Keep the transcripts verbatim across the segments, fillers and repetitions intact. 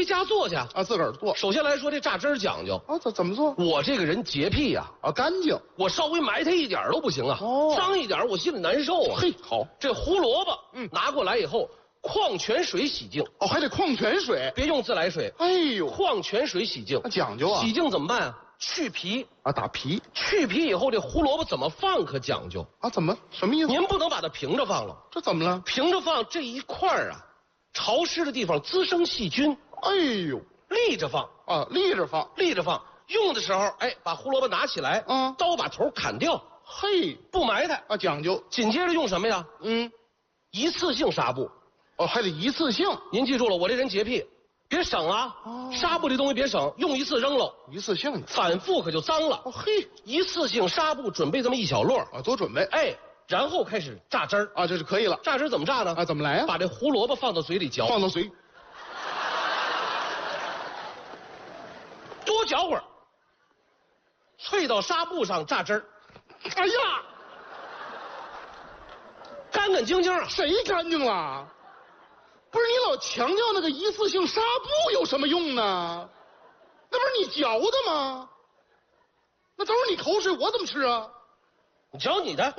家做去啊，自个儿做。 首先来说，这榨汁儿讲究啊，怎怎么做？ 我这个人洁癖呀、 啊，干净。 我稍微埋汰一点都不行啊， 哦脏一点我心里难受啊。 嘿，好。 这胡萝卜， 嗯， 拿过来以后，矿泉水洗净。 哦，还得矿泉水， 别用自来水。 哎呦， 矿泉水洗净， 那讲究啊。 洗净怎么办啊？去皮啊，打皮。 去皮以后，这胡萝卜怎么放可讲究啊？怎么？什么意思？ 您不能把它平着放了。 这怎么了？ 平着放这一块儿啊，潮湿的地方滋生细菌。 哎呦， 立着放啊，立着放， 立着放。用的时候，哎，把胡萝卜拿起来， 嗯， 刀把头砍掉。 嘿， 不埋汰啊，讲究。 紧接着用什么呀？ 嗯， 一次性纱布。 哦，还得一次性。 您记住了，我这人洁癖，别省啊。 哦， 纱布这东西别省，用一次扔了。 一次性的， 反复可就脏了。 哦嘿， 一次性纱布准备这么一小摞啊，多准备。 哎，然后开始榨汁儿啊，这是可以了。 榨汁怎么榨呢？ 啊，怎么来呀？ 把这胡萝卜放到嘴里嚼， 放到嘴， 多嚼会儿，萃到纱布上榨汁儿。 哎呀， 干干净净啊！ 谁干净了？不是你老强调那个一次性纱布有什么用呢？那不是你嚼的吗？那都是你口水，我怎么吃啊？ 你嚼你的， 我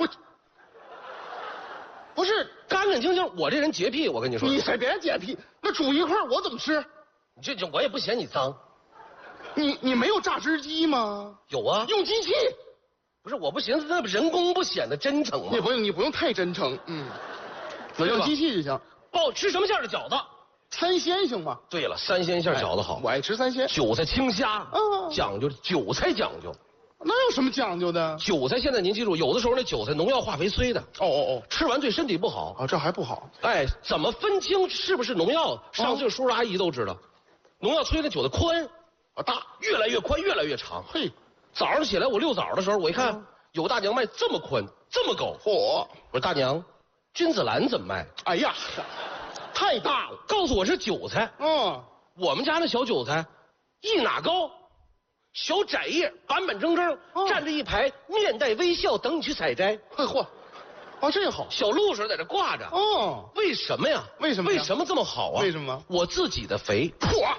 不是干干净净。我这人洁癖，我跟你说， 你谁别洁癖，那煮一块我怎么吃？ 你这这我也不嫌你脏。 你你没有榨汁机吗？ 有啊， 用机器。 不是，我不寻思那人工不显得真诚吗？ 你不用你不用太真诚，嗯，我用机器就行。 报吃什么馅的饺子？ 三鲜行吗？ 对了，三鲜馅饺子好， 哎，我爱吃三鲜。 韭菜青虾， 嗯， 讲究韭菜讲究。 那有什么讲究的？ 韭菜现在您记住，有的时候那韭菜农药化肥催的。 哦哦哦， 吃完对身体不好啊，这还不好。 哎，怎么分清是不是农药？上岁数叔叔阿姨都知道，农药催的韭菜宽啊大，越来越宽，越来越长。 嘿， 早上起来我遛枣的时候，我一看、 嗯、 有大娘卖这么宽，这么高。 嚯！ 我说大娘，君子兰怎么卖？ 哎呀，太大了。 告诉我是韭菜。 嗯， 我们家那小韭菜，一哪高，小窄叶，板板正正， 哦、 站着一排，面带微笑等你去采摘。 嘿嚯，哦这好， 小露水在这挂着。 哦， 为什么呀？ 为什么？ 为什么这么好啊？ 为什么？ 我自己的肥。 嚯！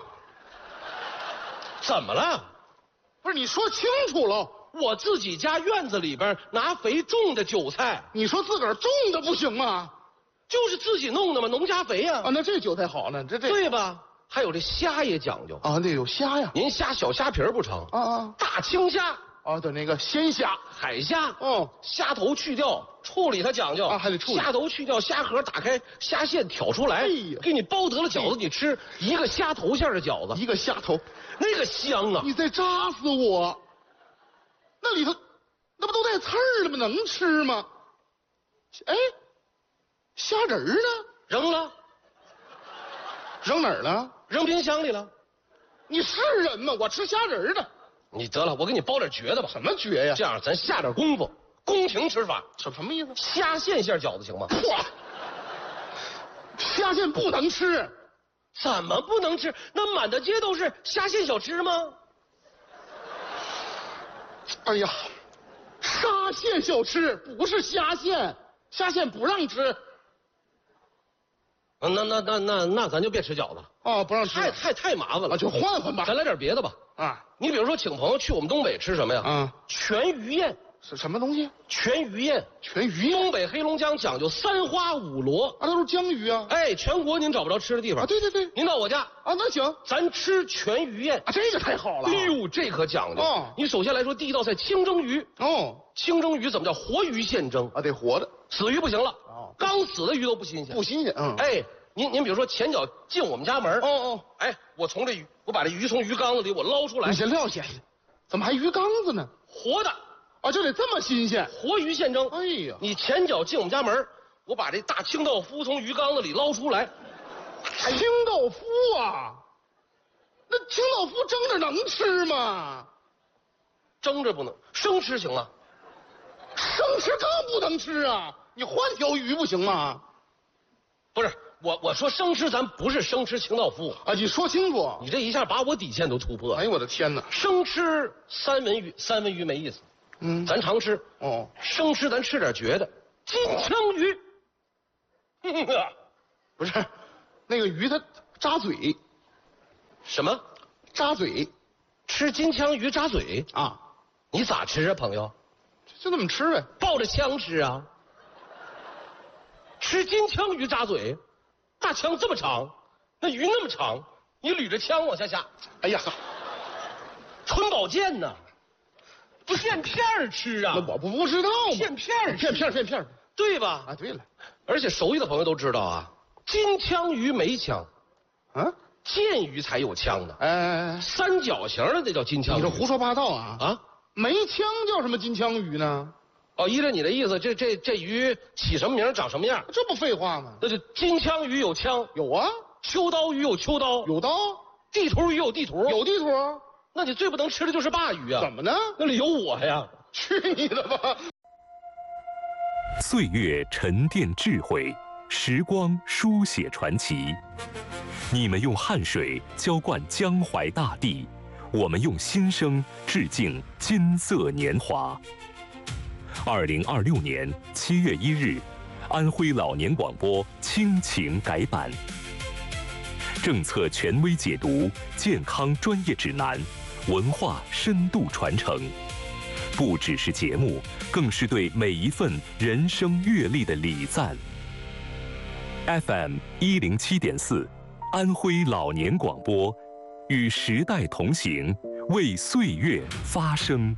怎么了？ 不是你说清楚了。 我自己家院子里边拿肥种的韭菜。 你说自个儿种的不行吗？ 就是自己弄的嘛，农家肥呀。 啊，那这韭菜好呢，这这对吧？还有这虾也讲究啊，那有虾呀。 您虾小虾皮儿不成？ 啊啊， 大青虾啊，对那个鲜虾、 海虾。 哦， 虾头去掉，处理它讲究啊，还得处理。 虾头去掉，虾壳打开，虾线挑出来， 哎呀， 给你包得了饺子，你吃一个虾头馅的饺子， 一个虾头， 那个香啊！ 你再扎死我！那里头，那不都带刺儿了吗？能吃吗？哎，虾仁儿呢？ 扔了， 扔哪儿了？ 扔冰箱里了。 你是人吗？我吃虾仁儿的。 你得了，我给你包点绝的吧。 什么绝呀？ 这样咱下点功夫，宫廷吃法。 什什么意思？ 虾线馅饺子行吗？ 嚯！虾线不能吃。 怎么不能吃？那满大街都是虾线小吃吗？ 哎呀，沙县小吃不是虾线，虾线不让吃。 那那那那那那咱就别吃饺子了。 哦，不让吃， 太太太麻烦了。 啊，就换换吧。 咱来点别的吧。 啊， 你比如说请朋友去我们东北吃什么呀？ 啊， 全鱼宴。 是什么东西？ 全鱼宴。 全鱼宴。 东北黑龙江讲究三花五螺。 啊，那都是江鱼啊。 哎，全国您找不着吃的地方。 啊，对对对。 您到我家啊，那行， 咱吃全鱼宴。 啊，这个太好了。 哎呦，这可讲究。 哦， 你首先来说第一道菜清蒸鱼。 哦， 清蒸鱼怎么叫活鱼现蒸？ 啊，得活的， 死鱼不行了。 哦， 刚死的鱼都不新鲜。 不新鲜。嗯。 哎，您您比如说前脚进我们家门。 哦哦。 哎，我从这鱼，我把这鱼从鱼缸子里我捞出来。 你先撂下，怎么还鱼缸子呢？ 活的。 啊，就得这么新鲜， 活鱼现蒸。 哎呀， 你前脚进我们家门，我把这大清道夫从鱼缸子里捞出来。 清道夫啊，那清道夫蒸着能吃吗？ 蒸着不能，生吃行吗？ 生吃更不能吃啊！你换条鱼不行吗？ 不是，我我说生吃，咱不是生吃清道夫啊！你说清楚， 你这一下把我底线都突破了。 哎呦我的天哪！ 生吃三文鱼，三文鱼没意思。 嗯， 咱常吃。 哦， 生吃咱吃点绝的，金枪鱼。 不是，那个鱼它扎嘴。 什么？ 扎嘴吃金枪鱼扎嘴？ 啊， 你咋吃啊，朋友？ 就那么吃呗。 抱着枪吃啊？吃金枪鱼扎嘴，大枪这么长，那鱼那么长，你捋着枪往下下， 哎呀， 纯宝剑呢？片片儿吃啊？ 我不不知道嘛。 片片儿吃片片片片。 对吧？ 啊，对了， 而且熟悉的朋友都知道啊，金枪鱼没枪， 啊， 剑鱼才有枪呢。 哎， 三角形的那叫金枪鱼。 你这胡说八道啊！ 啊？ 没枪叫什么金枪鱼呢？ 哦，依着你的意思，这这这鱼起什么名长什么样？ 这不废话吗？ 那就金枪鱼有枪， 有啊， 秋刀鱼有秋刀， 有刀， 地图鱼有地图， 有地图。 那你最不能吃的就是鲅鱼啊！ 怎么呢？ 那里有我呀！ 去你的吧！ 岁月沉淀智慧，时光书写传奇。你们用汗水浇灌江淮大地，我们用心声致敬金色年华。二零二六年七月一日，安徽老年广播亲情改版，政策权威解读，健康专业指南，文化深度传承。不只是节目，更是对每一份人生阅历的礼赞。F M 一零七点四，安徽老年广播，与时代同行，为岁月发声。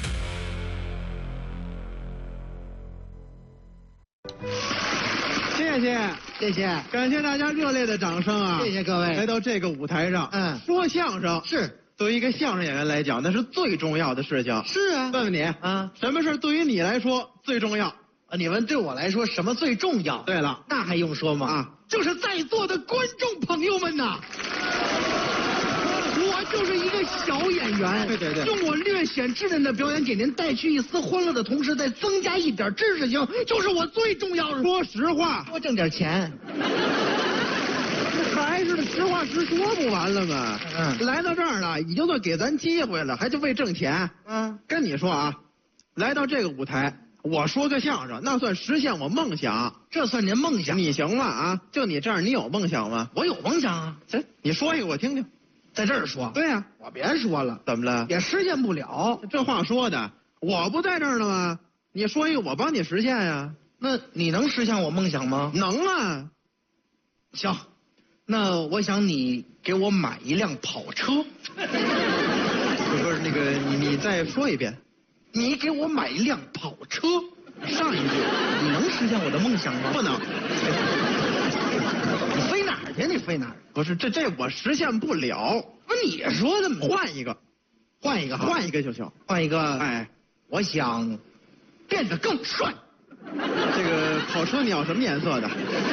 谢谢谢谢， 感谢大家热烈的掌声啊！ 谢谢各位来到这个舞台上， 嗯说相声是对于一个相声演员来讲，那是最重要的事情。 是啊， 问问你啊， 什么事对于你来说最重要？ 啊你问对我来说什么最重要？ 对了， 那还用说吗？ 啊， 就是在座的观众朋友们呐。我就是一个小演员， 对对对用我略显稚嫩的表演给您带去一丝欢乐的同时，再增加一点知识性，就是我最重要的。 说实话， 多挣点钱。 还是实话实说不完了吗？ 嗯来到这儿了，已经算给咱机会了，还就为挣钱。 嗯， 跟你说啊，来到这个舞台，我说个相声，那算实现我梦想。 这算您梦想？ 你行吗？啊，就你这样，你有梦想吗？ 我有梦想啊， 行，你说一个我听听。 在这儿说。 对呀、 我别说了， 怎么了？ 也实现不了。 这话说的，我不在这儿呢吗？你说一个，我帮你实现呀。 那你能实现我梦想吗？ 能啊。 行，那我想你给我买一辆跑车。 不是那个，你你再说一遍。 你给我买一辆跑车。 上一句， 你能实现我的梦想吗？ 不能。 你飞哪儿去？你飞哪儿？ 不是，这这我实现不了。 不是你说的吗？ 换一个， 换一个哈， 换一个就行。 换一个。 哎， 我想变得更帅。 这个跑车你要什么颜色的？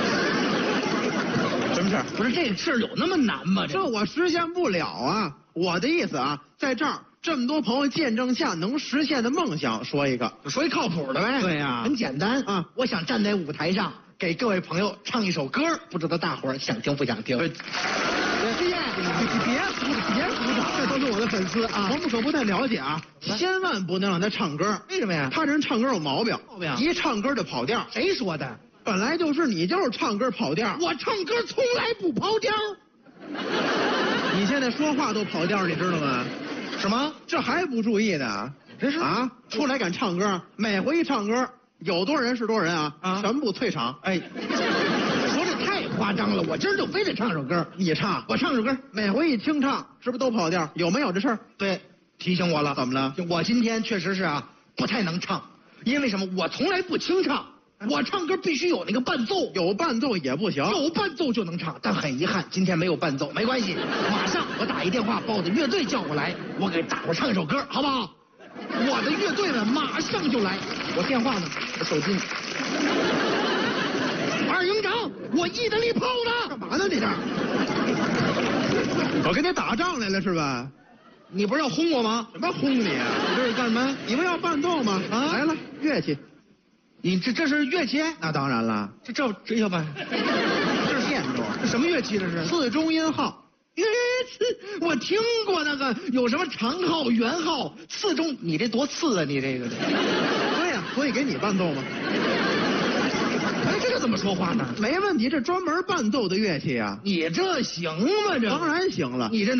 什么事儿？ 不是这事儿有那么难吗？ 这我实现不了啊！我的意思啊，在这儿这么多朋友见证下，能实现的梦想说一个， 说一靠谱的呗。 对呀很简单啊。 我想站在舞台上给各位朋友唱一首歌，不知道大伙儿想听不想听？ 对谢谢。 你别鼓掌，别鼓掌，这都是我的粉丝啊，我们可不太了解啊，千万不能让他唱歌。 为什么呀？ 他这人唱歌有毛病， 毛病一唱歌就跑调。 谁说的？ 本来就是你就是唱歌跑调， 我唱歌从来不跑调。 你现在说话都跑调，你知道吗？ 什么？ 这还不注意呢？ 这是啊，出来敢唱歌，每回一唱歌，有多少人是多少人啊， 啊全部退场。 哎，说这太夸张了，我今儿就非得唱首歌。 你唱， 我唱首歌， 每回一清唱，是不是都跑调？有没有这事儿？ 对，提醒我了。 怎么了？ 我今天确实是啊，不太能唱，因为什么？我从来不清唱，我唱歌必须有那个伴奏， 有伴奏也不行。 有伴奏就能唱。但很遗憾，今天没有伴奏，没关系，马上我打一电话把我的乐队叫过来，我给大伙唱一首歌，好不好？我的乐队们马上就来，我电话呢？我手机呢？二营长，我意大利炮呢？ 干嘛呢你这儿？我跟你打仗来了是吧？ 你不是要轰我吗？ 什么轰你啊？你这是干什么？你不要伴奏吗？ 啊来了，乐器。 你这这是乐器？ 那当然了， 这这这要办？ 这是键奏， 这什么乐器？这是四中音号。 乐器，我听过那个有什么长号、圆号、次中，你这多次啊？你这个， 对呀、所以给你伴奏嘛。 哎，这个怎么说话呢？ 没问题，这专门伴奏的乐器啊。 你这行吗？这当然行了。 你这能。